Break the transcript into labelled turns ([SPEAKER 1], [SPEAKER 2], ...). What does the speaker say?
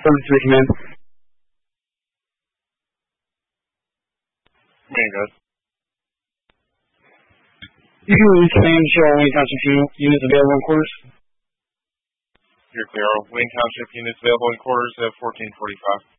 [SPEAKER 1] 33 command.
[SPEAKER 2] Command, guys.
[SPEAKER 1] You can release command to show all Wayne Township units available in quarters.
[SPEAKER 2] You're clear. Wayne Township units available in quarters at 1445.